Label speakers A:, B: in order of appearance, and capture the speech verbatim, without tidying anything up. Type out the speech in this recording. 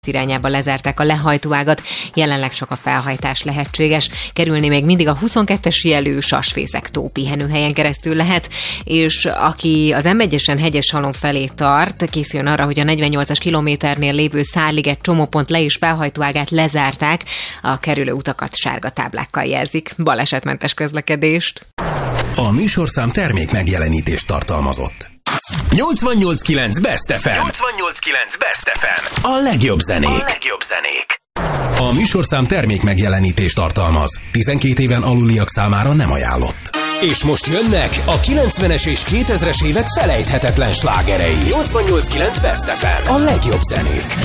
A: irányába lezárták a lehajtóágat, jelenleg csak a felhajtás lehetséges. Kerülni még mindig a huszonkettes jelű Sasfészek-tó pihenőhelyen keresztül lehet, és aki az em egyesen Hegyeshalom felé tart, készüljön arra, hogy a negyvennyolcas kilométernél lévő Szárliget csomópont le- és felhajtóágát lezárták, a kerülő utakat sárga táblákkal jelzik. Balesetmentes közlekedést.
B: A műsorszám termék megjelenítést tartalmazott. nyolcvannyolc kilenc Best ef em.
C: nyolcvannyolc kilenc Best ef em.
B: A legjobb zenék.
C: A legjobb zenék.
B: A műsorszám termék megjelenítést tartalmaz. tizenkét éven aluliak számára nem ajánlott. És most jönnek a kilencvenes és kétezres évek felejthetetlen slágerei. nyolcvannyolc kilenc Best ef em. A legjobb zenék.